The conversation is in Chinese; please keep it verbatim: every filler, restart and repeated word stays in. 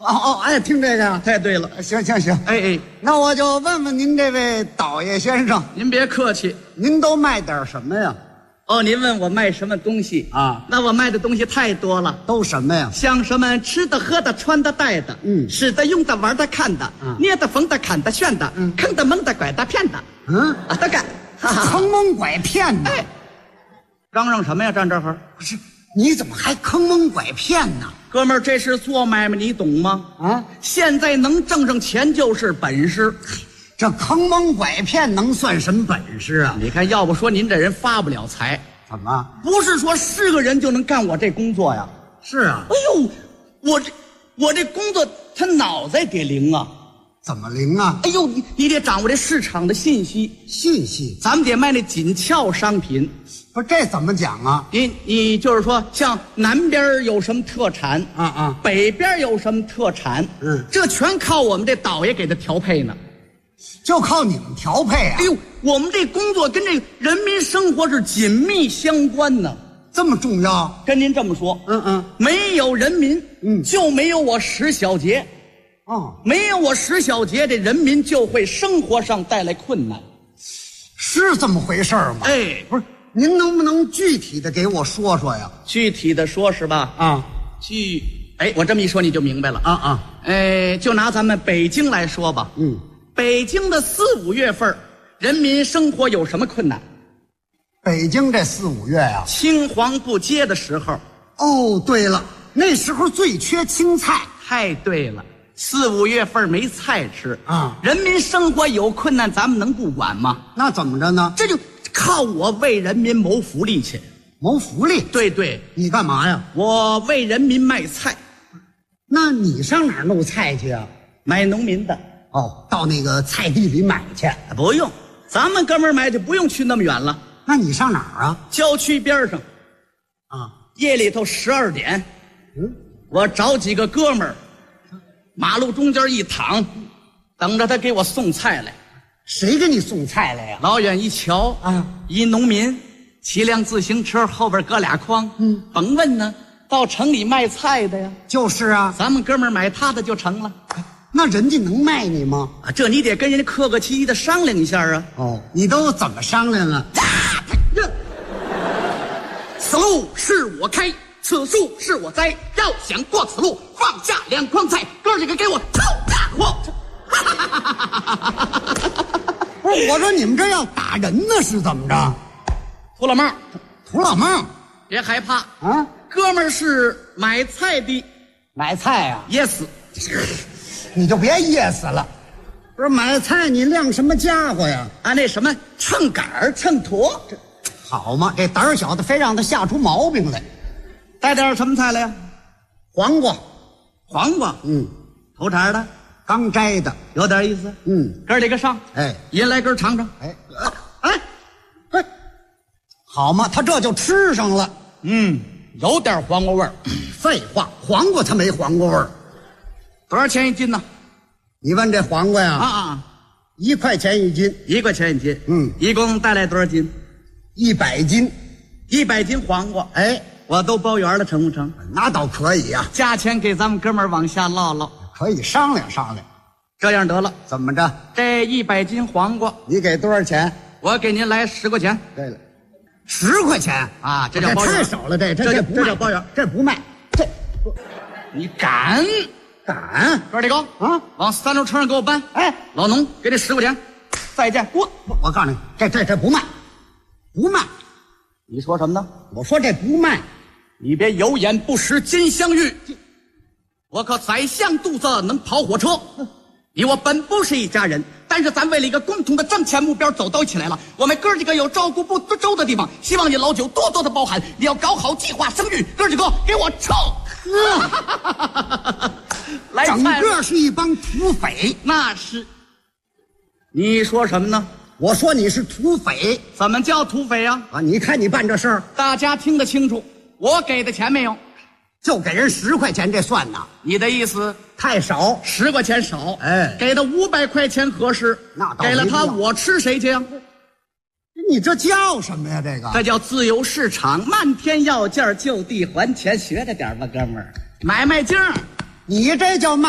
哦哦，爱听这个呀？ 太对了， 行行行， 哎哎， 那我就问问您这位导爷先生， 您别客气。 您都卖点什么呀？ 哦，您问我卖什么东西啊？ 那我卖的东西太多了， 都什么呀？ 像什么吃的、喝的、穿的、戴的， 嗯使的、用的、玩的、看的， 嗯捏的、缝的、砍的、炫的， 嗯坑的、蒙的、拐的、骗的， 嗯， 啊，都干。哈哈， 坑蒙拐骗的。 哎，嚷嚷什么呀？站这儿， 不是，你怎么还坑蒙拐骗呢？ 哥们儿，这是做买卖，你懂吗？ 啊， 现在能挣上钱就是本事。 这坑蒙拐骗能算什么本事啊？ 你看，要不说您这人发不了财， 怎么？ 不是说是个人就能干我这工作呀。 是啊， 哎呦，我这我这工作他脑袋得灵啊！ 怎么灵啊？ 哎呦，你你得掌握这市场的信息， 信息咱们得卖那紧俏商品。 不是这怎么讲啊？ 你你就是说，像南边有什么特产啊啊， 北边有什么特产， 嗯， 这全靠我们这导爷给他调配呢。 就靠你们调配啊？ 哎呦，我们这工作跟这个人民生活是紧密相关呢。 这么重要？ 跟您这么说， 嗯嗯， 没有人民， 嗯就没有我石小杰。 哦， 没有我石小杰，这人民就会生活上带来困难。 是这么回事吗？ 哎， 不是，您能不能具体的给我说说呀？ 具体的说是吧？ 啊具，哎，我这么一说你就明白了。 啊啊， 哎，就拿咱们北京来说吧， 嗯， 北京的四五月份，人民生活有什么困难？ 北京这四五月呀、 青黄不接的时候。 哦，对了，那时候最缺青菜。 太对了，四五月份没菜吃啊， 人民生活有困难，咱们能不管吗？ 那怎么着呢？ 这就靠我为人民谋福利去。 谋福利。 对对， 你干嘛呀？ 我为人民卖菜， 那你上哪儿弄菜去啊？ 买农民的。 哦，到那个菜地里买去。 不用，咱们哥们儿买就不用去那么远了， 那你上哪儿啊？ 郊区边上， 啊， 夜里头十二点， 嗯， 我找几个哥们儿，马路中间一躺，等着他给我送菜来。 谁给你送菜来呀？ 老远一瞧啊， 一农民骑辆自行车，后边搁俩筐， 嗯， 甭问呢，到城里卖菜的呀。 就是啊， 咱们哥们儿买他的就成了那人家能卖你吗？ 啊，这你得跟人家客客气气的商量一下啊。 哦，你都怎么商量啊？ 此路是我开，此树是我栽，要想过此路，放下两筐菜，哥几个给我臭家伙！ 不是，我说你们这要打人呢，是怎么着？ 土老帽， 土老帽别害怕啊， 哥们儿是买菜的， 买菜呀、 噎死！ 你就别噎死了。不是买菜，你晾什么家伙呀？ 啊，那什么秤杆儿秤砣，这好嘛，这胆儿小的非让他吓出毛病来。 带点什么菜来呀？ 黄瓜， 黄瓜， 嗯， 头茬的， 刚摘的， 有点意思。 嗯， 哥儿几个上， 哎一人来根尝尝。 哎哎哎，好嘛，他这就吃上了。 嗯，有点黄瓜味儿。 废话，黄瓜它没黄瓜味儿。 多少钱一斤呢？ 你问这黄瓜呀？ 啊啊， 一块钱一斤， 一块钱一斤。 嗯， 一共带来多少斤？ 一百斤。 一百斤黄瓜。 哎， 我都包圆了，成不成？ 那倒可以呀、 价钱给咱们哥们儿往下唠唠。 可以商量商量。 这样得了， 怎么着？ 这一百斤黄瓜， 你给多少钱？ 我给您来十块钱对了，十块钱啊！这叫包圆， 太少了，这这这不卖这叫包圆， 这不卖，这你敢？ 敢哥儿几个啊？ 往三轮车上给我搬！ 哎， 老农，给这十块钱，再见！滚！ 我我告诉你，这这这不卖，不卖。 你说什么呢？ 我说这不卖， 你别有眼不识金镶玉，我可宰相肚子能跑火车。你我本不是一家人，但是咱为了一个共同的挣钱目标走到一起来了。我们哥几个有照顾不周的地方，希望你老九多多的包涵。你要搞好计划生育，哥几个给我冲！来整菜吧， 个是一帮土匪。 那是。你说什么呢？ 我说你是土匪怎么叫土匪啊？ 啊！你看你办这事儿， 大家听得清楚，我给的钱没有？ 就给人十块钱，这算呐？ 你的意思太少。 十块钱少， 哎给他五百块钱合适。 那倒给了他， 没必要我吃谁去啊？ 你这叫什么呀？这个这叫自由市场，漫天要价，就地还钱，学着点吧，哥们儿，买卖劲儿。 你这叫卖。